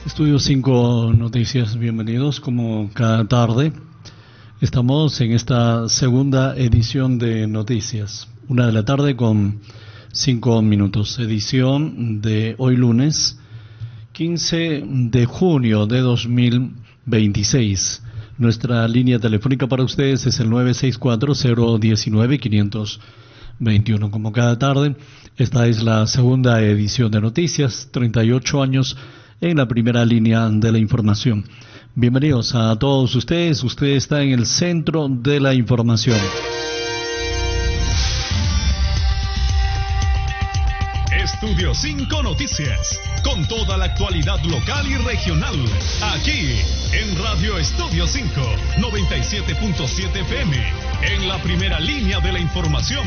Estudio 5 Noticias, bienvenidos como cada tarde. Estamos en esta segunda edición de Noticias, 1 de la tarde con 5 minutos, edición de hoy lunes 15 de junio de 2026. Nuestra línea telefónica para ustedes es el 964-019-521. Como cada tarde, esta es la segunda edición de Noticias, 38 años en la primera línea de la información. Bienvenidos a todos ustedes. Usted está en el centro de la información. Estudio 5 Noticias, con toda la actualidad local y regional, aquí en Radio Estudio 5, 97.7 FM, en la primera línea de la información.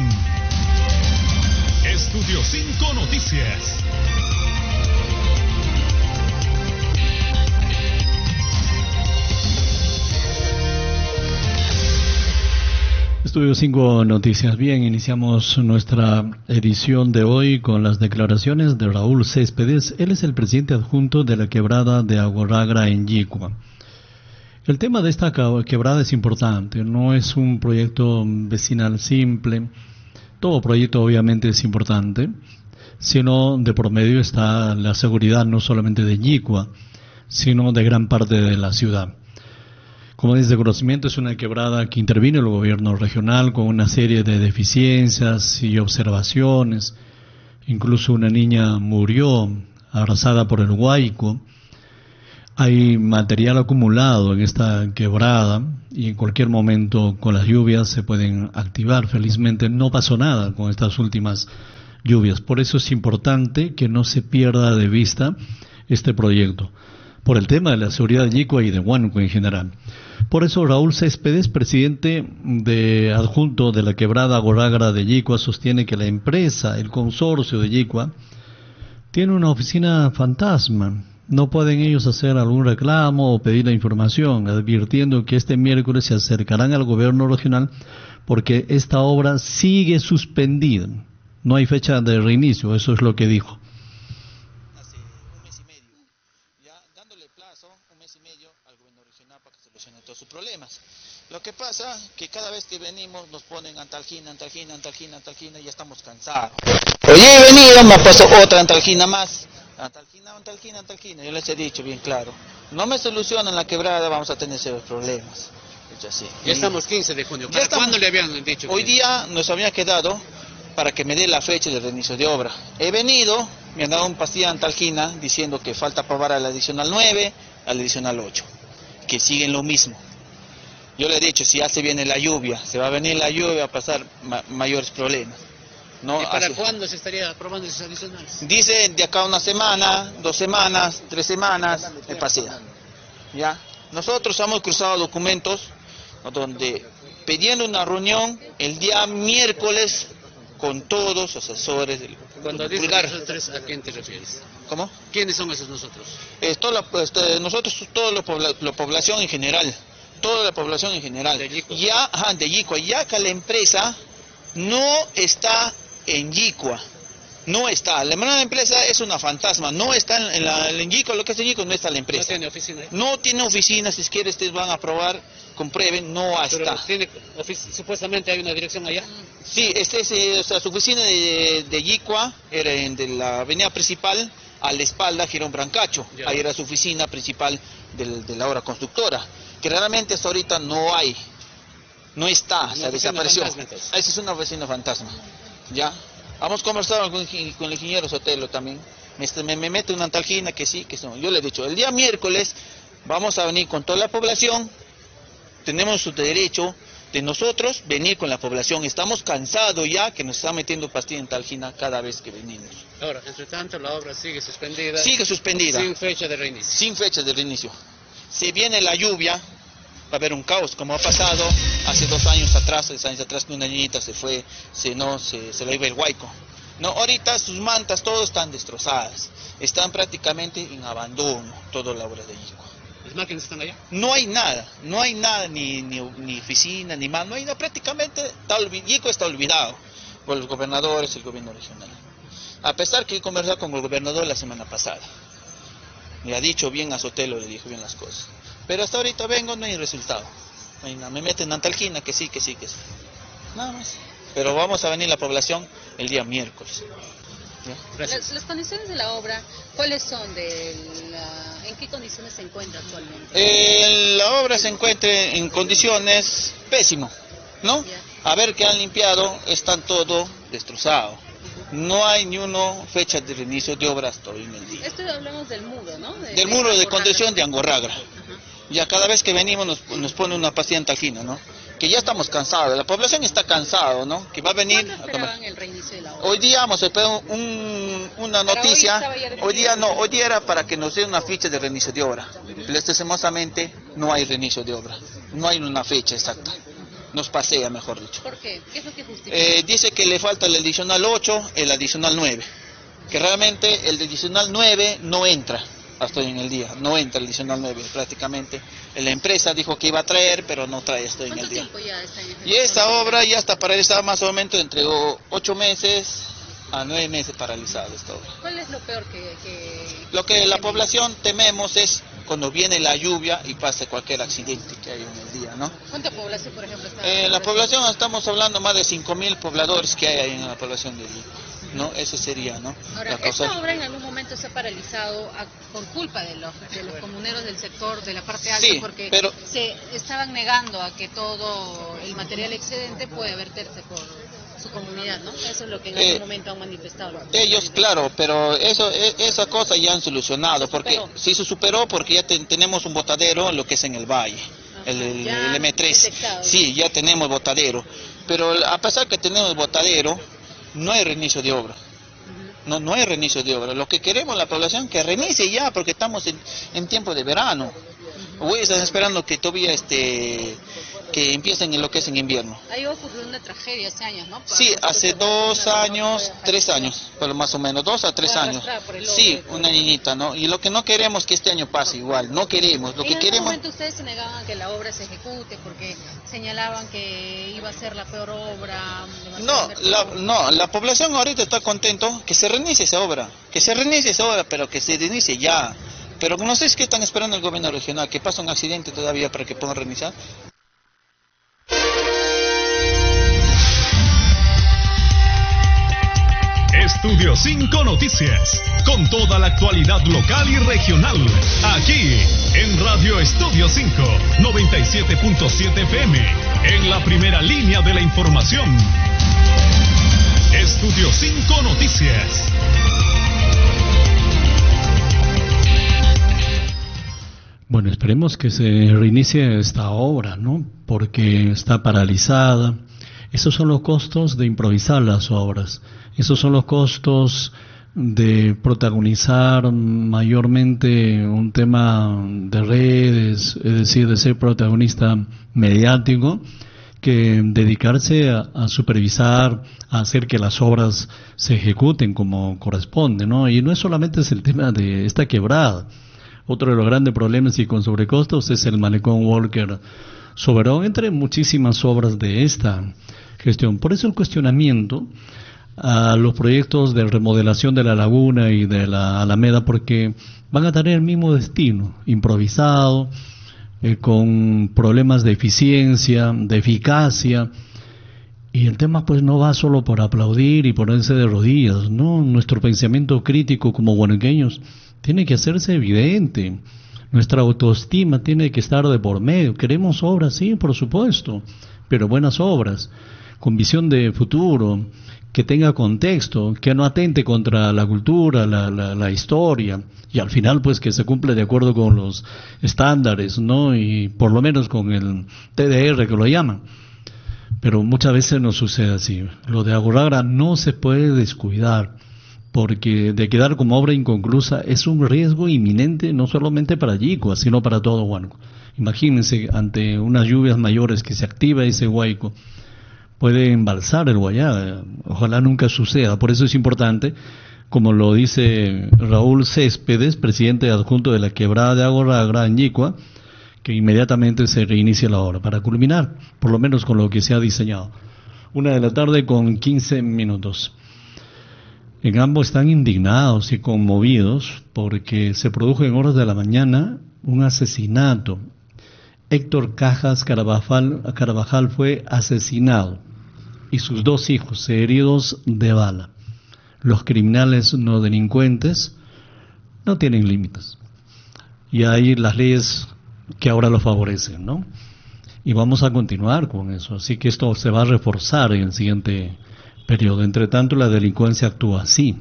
Estudio 5 Noticias. Estudio 5 Noticias. Bien, iniciamos nuestra edición de hoy con las declaraciones de Raúl Céspedes. Él es el presidente adjunto de la quebrada de Aguaragra en Yicua. El tema de esta quebrada es importante, no es un proyecto vecinal simple. Todo proyecto obviamente es importante, sino de por medio está la seguridad no solamente de Yicua, sino de gran parte de la ciudad. Como es de conocimiento, es una quebrada que intervino el gobierno regional con una serie de deficiencias y observaciones. Incluso una niña murió arrasada por el huaico. Hay material acumulado en esta quebrada y en cualquier momento con las lluvias se pueden activar. Felizmente no pasó nada con estas últimas lluvias. Por eso es importante que no se pierda de vista este proyecto, por el tema de la seguridad de Yicua y de Huánuco en general. Por eso Raúl Céspedes, presidente adjunto de la quebrada Aguaragra de Yicua, sostiene que la empresa, el consorcio de Yicua, tiene una oficina fantasma. No pueden ellos hacer algún reclamo o pedir la información, advirtiendo que este miércoles se acercarán al gobierno regional porque esta obra sigue suspendida. No hay fecha de reinicio, eso es lo que dijo. Sus problemas. Lo que pasa que cada vez que venimos nos ponen antalgina y ya estamos cansados. Hoy he venido, me ha puesto otra antalgina más. Antalgina. Yo les he dicho bien claro. No me solucionan la quebrada, vamos a tener serios problemas. Ya estamos 15 de junio. ¿Para cuándo le habían dicho? Hoy día nos había quedado para que me dé la fecha de reinicio de obra. He venido, me han dado un pastilla antalgina diciendo que falta aprobar al adicional 9, al adicional 8. Que siguen lo mismo. Yo le he dicho, si ya se viene la lluvia, se va a venir la lluvia, va a pasar mayores problemas. ¿No? ¿Y para cuándo se estaría aprobando esos adicionales? Dice de acá una semana, 2 semanas, 3 semanas, me pasea. ¿Ya? Nosotros hemos cruzado documentos donde pidiendo una reunión el día miércoles con todos los asesores del Cuando dices nosotros, ¿a quién te refieres? ¿Cómo? ¿Quiénes son esos nosotros? Nosotros, toda la población en general. Toda la población en general. De Yicua. De Yicua. Ya que la empresa no está en Yicua. No está. La empresa es una fantasma. No está en Yicua. Lo que es en Yicua no está la empresa. No tiene oficina. No tiene oficina. Si quieren, ustedes van a probar, comprueben, no está. Supuestamente hay una dirección allá. Sí, su oficina de Yicua era de la avenida principal, a la espalda, Girón Brancacho. Ya. Ahí era su oficina principal de la obra constructora. Que realmente hasta ahorita no hay, no está, se desapareció. Esa es una vecina fantasma, ¿ya? Hemos conversado con el ingeniero Sotelo también, me mete una antalgina que sí, que no. Yo le he dicho, el día miércoles vamos a venir con toda la población, tenemos su derecho de nosotros venir con la población, estamos cansados ya que nos está metiendo pastilla antalgina cada vez que venimos. Ahora, entre tanto la obra sigue suspendida. Sigue suspendida. Sin fecha de reinicio. Sin fecha de reinicio. Si viene la lluvia, va a haber un caos, como ha pasado hace 3 años atrás, que una niñita se fue, se la iba el huaico. No, ahorita sus mantas todas están destrozadas, están prácticamente en abandono, toda la obra de Yicua. ¿Las máquinas están allá? No hay nada, ni oficina, ni más, no hay nada, prácticamente Yicua está olvidado por los gobernadores, el gobierno regional. A pesar que he conversado con el gobernador la semana pasada. Le ha dicho bien a Sotelo, le dijo bien las cosas. Pero hasta ahorita vengo, no hay resultado. No hay nada. Me meten en Antalquina, que sí. Nada más. Pero vamos a venir la población el día miércoles. Las condiciones de la obra, ¿cuáles son? ¿En qué condiciones se encuentra actualmente? La obra se encuentra en condiciones pésimas, ¿no? A ver que han limpiado, están todo destrozado. No hay ni una fecha de reinicio de obras hasta hoy en el día. Esto hablamos del muro, ¿no? Del muro de contención de Angorragra. Ya cada vez que venimos nos pone una pastilla en Talquina, ¿no? Que ya estamos cansados, la población está cansada, ¿no? Que va a venir... ¿Cuándo esperaban el reinicio de la obra? Hoy día hemos esperado una noticia, hoy día era para que nos den una fecha de reinicio de obra. Lastimosamente no hay reinicio de obra, no hay una fecha exacta. Nos pasea, mejor dicho. ¿Por qué? ¿Qué es lo que justifica? Dice que le falta el adicional 8, el adicional 9. Que realmente el adicional 9 no entra hasta hoy en el día. No entra el adicional 9 prácticamente. La empresa dijo que iba a traer, pero no trae hasta hoy en el día. ¿Cuánto tiempo ya está en ejecución? Y esta obra ya está paralizada más o menos entre 8 meses a 9 meses paralizada esta obra. ¿Cuál es lo peor Lo que la población tememos es cuando viene la lluvia y pase cualquier accidente que hay en el día, ¿no? ¿Cuánta población, por ejemplo, está? La población, estamos hablando más de 5.000 pobladores que hay ahí en la población de Lima, ¿no? Eso sería, ¿no? Ahora, esta obra en algún momento se ha paralizado por culpa de los comuneros del sector de la parte alta, sí, porque se estaban negando a que todo el material excedente puede verterse por su comunidad, ¿no? Eso es lo que en algún momento han manifestado. Ellos, claro, pero esa cosa ya han solucionado, porque sí se superó porque ya tenemos un botadero en lo que es en el valle, el M3, sí, ya tenemos botadero, pero a pesar que tenemos botadero, no hay reinicio de obra. No hay reinicio de obra. Lo que queremos la población que reinicie ya, porque estamos en tiempo de verano. Hoy están esperando que todavía que empiecen en lo que es en invierno. Ahí ocurrió una tragedia hace años, ¿no? Sí, hace 2 años, 3 años, pero más o menos, 2 a 3 años. Sí, una niñita, ¿no? Y lo que no queremos es que este año pase igual, no queremos. Lo que queremos... En algún momento ustedes se negaban a que la obra se ejecute porque señalaban que iba a ser la peor obra. No, la población ahorita está contento que se reinicie esa obra, pero que se reinicie ya. Pero no sé si qué están esperando el gobierno regional, que pasa un accidente todavía para que puedan reiniciar. Estudio 5 Noticias, con toda la actualidad local y regional, aquí en Radio Estudio 5, 97.7 FM, en la primera línea de la información. Estudio 5 Noticias. Bueno, esperemos que se reinicie esta obra, ¿no? Porque está paralizada. Esos son los costos de improvisar las obras. Esos son los costos de protagonizar mayormente un tema de redes, es decir, de ser protagonista mediático, que dedicarse a supervisar, a hacer que las obras se ejecuten como corresponde, ¿no? Y no es solamente es el tema de esta quebrada. Otro de los grandes problemas y con sobrecostos es el malecón Walker Soberón, entre muchísimas obras de esta gestión. Por eso el cuestionamiento a los proyectos de remodelación de la laguna y de la Alameda, porque van a tener el mismo destino, improvisado, con problemas de eficiencia, de eficacia, y el tema pues no va solo por aplaudir y ponerse de rodillas, ¿no? Nuestro pensamiento crítico como huanuqueños tiene que hacerse evidente. Nuestra autoestima tiene que estar de por medio. Queremos obras, sí, por supuesto, pero buenas obras, con visión de futuro, que tenga contexto, que no atente contra la cultura, la historia, y al final pues que se cumple de acuerdo con los estándares, ¿no? Y por lo menos con el TDR que lo llaman. Pero muchas veces no sucede así. Lo de Angorragra no se puede descuidar, porque de quedar como obra inconclusa es un riesgo inminente no solamente para Yicua, sino para todo Huánuco. Imagínense, ante unas lluvias mayores que se activa ese huaico, puede embalsar el Guayá. Ojalá nunca suceda. Por eso es importante, como lo dice Raúl Céspedes, presidente adjunto de la quebrada de Angorragra en Yicua, que inmediatamente se reinicie la obra para culminar, por lo menos con lo que se ha diseñado. 1:15 p.m. En ambos están indignados y conmovidos porque se produjo en horas de la mañana un asesinato. Héctor Cajas Carabajal fue asesinado y sus 2 hijos heridos de bala. Los criminales no delincuentes no tienen límites. Y hay las leyes que ahora lo favorecen, ¿no? Y vamos a continuar con eso. Así que esto se va a reforzar en el siguiente periodo. Entre tanto, la delincuencia actúa así.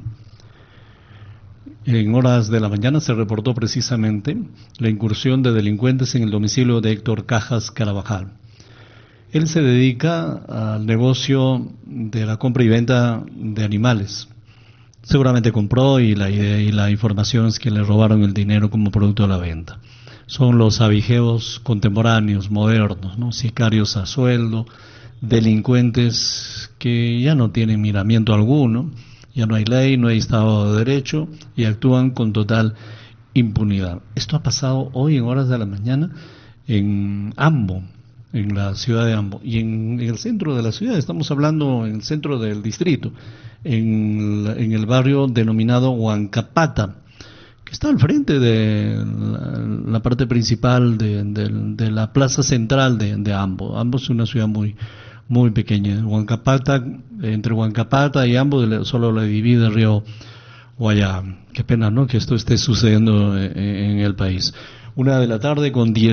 En horas de la mañana se reportó precisamente la incursión de delincuentes en el domicilio de Héctor Cajas Carabajal. Él se dedica al negocio de la compra y venta de animales. Seguramente compró y la información es que le robaron el dinero como producto de la venta. Son los abigeos contemporáneos, modernos, ¿no? Sicarios a sueldo, delincuentes que ya no tienen miramiento alguno, ya no hay ley, no hay Estado de Derecho y actúan con total impunidad. Esto ha pasado hoy en horas de la mañana en Ambo, en la ciudad de Ambo, y en el centro de la ciudad, estamos hablando en el centro del distrito, en el barrio denominado Huancapata, que está al frente de la parte principal de la plaza central de Ambo. Ambo es una ciudad muy pequeña. Huancapata, entre Huancapata y Ambo solo le divide el río Guayá. Qué pena, ¿no?, que esto esté sucediendo en el país. 1:17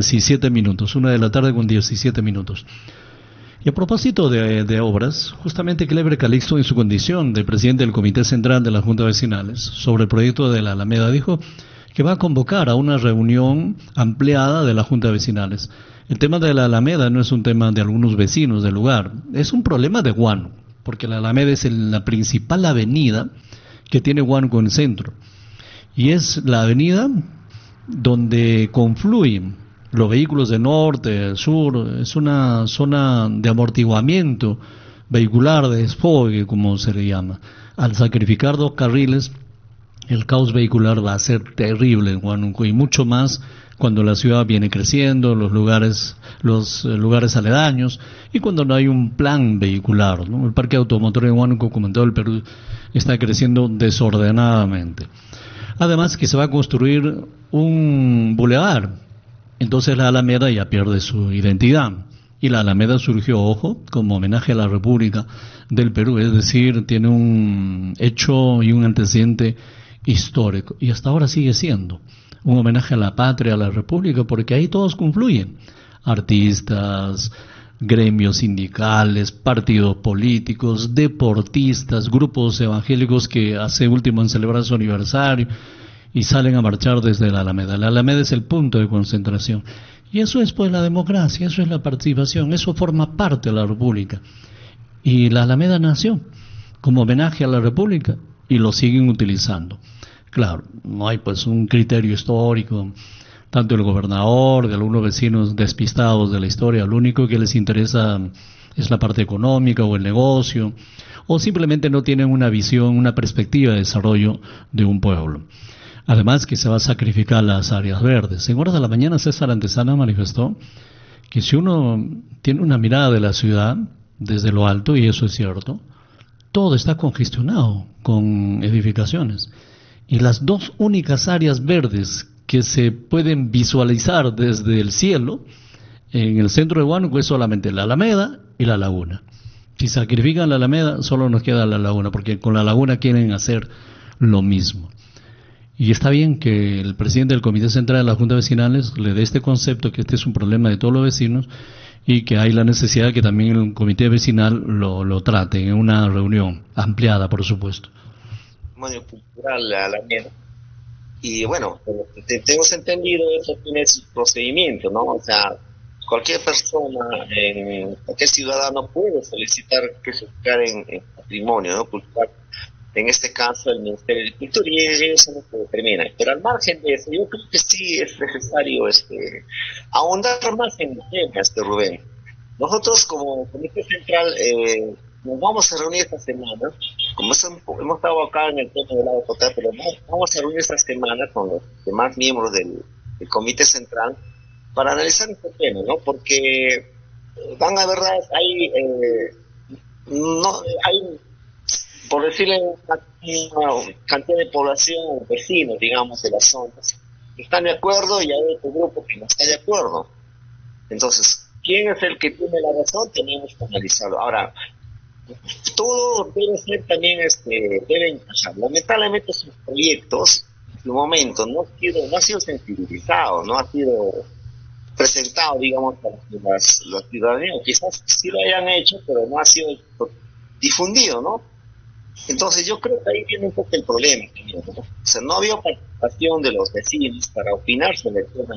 p.m. Y a propósito de obras, justamente Cleber Calixto, en su condición de presidente del Comité Central de las Juntas Vecinales, sobre el proyecto de la Alameda, dijo que va a convocar a una reunión ampliada de las Juntas Vecinales. El tema de la Alameda no es un tema de algunos vecinos del lugar, es un problema de Huánuco, porque la Alameda es la principal avenida que tiene Huánuco en el centro, y es la avenida donde confluyen los vehículos de norte, sur. Es una zona de amortiguamiento vehicular, de desfogue, como se le llama. Al sacrificar 2 carriles, el caos vehicular va a ser terrible en Huánuco, y mucho más cuando la ciudad viene creciendo, los lugares aledaños, y cuando no hay un plan vehicular, ¿no? El parque automotor en Huánuco, como en todo el Perú, está creciendo desordenadamente. Además que se va a construir un bulevar. Entonces la Alameda ya pierde su identidad. Y la Alameda surgió, ojo, como homenaje a la República del Perú, es decir, tiene un hecho y un antecedente histórico. Y hasta ahora sigue siendo un homenaje a la patria, a la República, porque ahí todos confluyen. Artistas, gremios sindicales, partidos políticos, deportistas, grupos evangélicos que hace último en celebrar su aniversario y salen a marchar desde la Alameda. La Alameda es el punto de concentración. Y eso es pues la democracia, eso es la participación, eso forma parte de la República. Y la Alameda nació como homenaje a la República y lo siguen utilizando. Claro, no hay pues un criterio histórico, tanto el gobernador, de algunos vecinos despistados de la historia, lo único que les interesa es la parte económica o el negocio, o simplemente no tienen una visión, una perspectiva de desarrollo de un pueblo. Además que se va a sacrificar las áreas verdes. En horas de la mañana César Antesana manifestó que si uno tiene una mirada de la ciudad desde lo alto, y eso es cierto, todo está congestionado con edificaciones. Y las 2 únicas áreas verdes que se pueden visualizar desde el cielo en el centro de Huánuco es solamente la Alameda y la Laguna. Si sacrifican la Alameda, solo nos queda la Laguna, porque con la Laguna quieren hacer lo mismo. Y está bien que el presidente del Comité Central de las Juntas Vecinales le dé este concepto, que este es un problema de todos los vecinos, y que hay la necesidad de que también el Comité Vecinal lo trate en una reunión ampliada, por supuesto. Patrimonio cultural la Alameda. Y bueno, tengo entendido, eso tiene su procedimiento, ¿no? O sea, cualquier persona, cualquier ciudadano puede solicitar que se declare en patrimonio, ¿no?, cultural. En este caso el Ministerio de Cultura, y ellos son los que determinan. Pero al margen de eso, yo creo que sí es necesario ahondar más en el tema, Rubén. Nosotros como Comité Central nos vamos a reunir esta semana, como hemos estado acá en el tema del agua potable, pero vamos a reunir esta semana con los demás miembros del Comité Central para analizar este tema, ¿no? Porque van a ver, hay por decirle, una cantidad de población, vecinos, digamos, de las zonas, que están de acuerdo y hay otro grupo que no está de acuerdo. Entonces, ¿quién es el que tiene la razón? Tenemos que analizarlo. Ahora, todo debe ser también, debe encajar. Lamentablemente sus proyectos, en su momento, no ha sido sensibilizado, no ha sido presentado, digamos, para los ciudadanos. Quizás sí lo hayan hecho, pero no ha sido difundido, ¿no? Entonces yo creo que ahí viene un poco el problema, ¿no? O sea, no había participación de los vecinos para opinar sobre el tema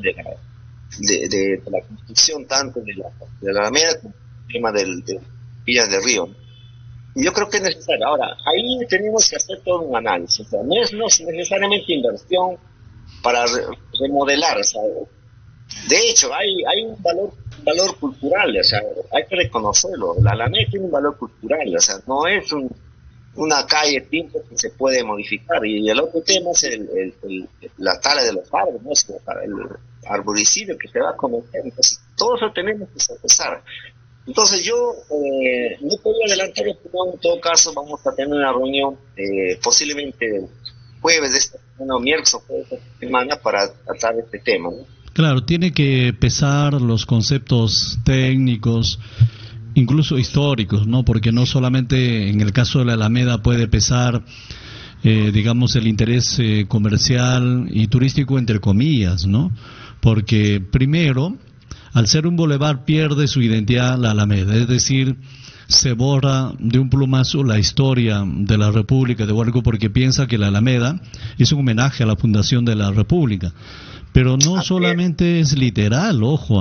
de la construcción tanto de la Alameda como el tema del Villas del Río. Y yo creo que es necesario. Ahora, ahí tenemos que hacer todo un análisis. O sea, no es necesariamente inversión para remodelar. O sea, de hecho, hay un valor cultural. O sea, hay que reconocerlo. La Alameda tiene un valor cultural. O sea, no es una calle simple que se puede modificar. Y el otro tema es la tala de los árboles, ¿no? Es el arboricidio que se va a cometer. Entonces, todo eso tenemos que sopesar. Entonces yo no puedo adelantar, pero en todo caso vamos a tener una reunión posiblemente jueves de esta semana o miércoles o jueves de esta semana para tratar este tema, ¿no? Claro, tiene que pesar los conceptos técnicos, incluso históricos, ¿no? Porque no solamente en el caso de la Alameda puede pesar, digamos, el interés comercial y turístico, entre comillas, ¿no? Porque primero, al ser un bulevar pierde su identidad la Alameda, es decir, se borra de un plumazo la historia de la República de Huánuco porque piensa que la Alameda es un homenaje a la fundación de la República. Pero no solamente es literal, ojo,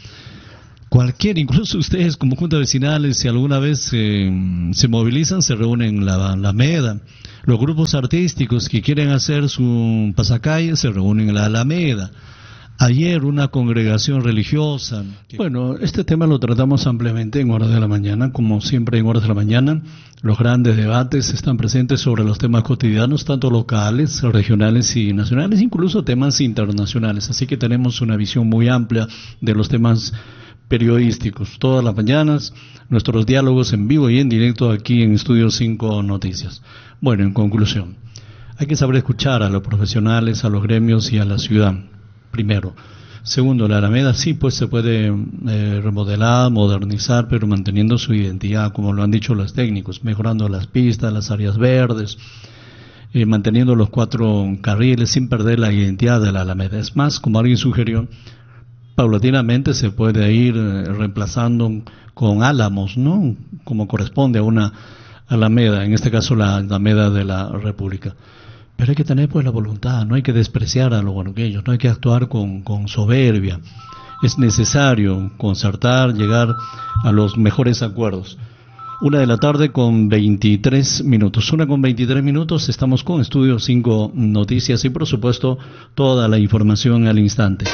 incluso ustedes como juntas vecinales, si alguna vez se movilizan, se reúnen en la Alameda. Los grupos artísticos que quieren hacer su pasacalle se reúnen en la Alameda. Ayer una congregación religiosa. Bueno, este tema lo tratamos ampliamente en Horas de la Mañana. Como siempre en Horas de la Mañana, los grandes debates están presentes sobre los temas cotidianos, tanto locales, regionales y nacionales, incluso temas internacionales. Así que tenemos una visión muy amplia de los temas periodísticos. Todas las mañanas, nuestros diálogos en vivo y en directo aquí en Estudio 5 Noticias. Bueno, en conclusión, hay que saber escuchar a los profesionales, a los gremios y a la ciudad. Primero. Segundo, la Alameda sí, pues se puede remodelar, modernizar, pero manteniendo su identidad, como lo han dicho los técnicos, mejorando las pistas, las áreas verdes, manteniendo los 4 carriles sin perder la identidad de la Alameda. Es más, como alguien sugirió, paulatinamente se puede ir reemplazando con álamos, ¿no? Como corresponde a una Alameda, en este caso la Alameda de la República. Pero hay que tener pues la voluntad, no hay que despreciar a los huanuqueños, no hay que actuar con soberbia. Es necesario concertar, llegar a los mejores acuerdos. 1:00 con 23 minutos. 1:23 minutos, estamos con Estudio 5 Noticias y por supuesto toda la información al instante.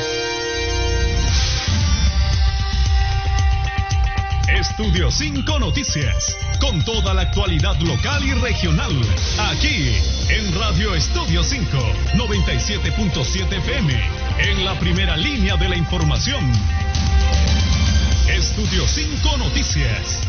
Estudio 5 Noticias, con toda la actualidad local y regional, aquí en Radio Estudio 5, 97.7 FM, en la primera línea de la información. Estudio 5 Noticias.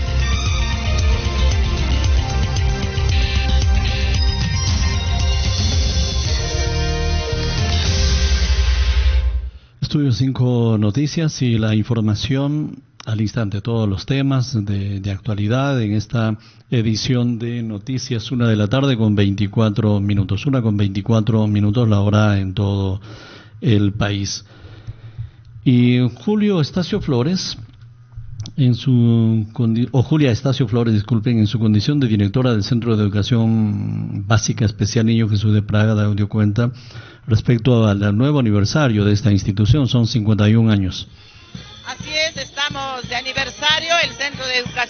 Estudio 5 Noticias y la información al instante, todos los temas de actualidad en esta edición de Noticias. 1:00 con 24 minutos. 1:24 minutos la hora en todo el país. Y Julia Estacio Flores, en su condición de directora del Centro de Educación Básica Especial Niño Jesús de Praga, dio cuenta respecto al nuevo aniversario de esta institución. Son 51 años. Así es, estamos de aniversario. El Centro de Educación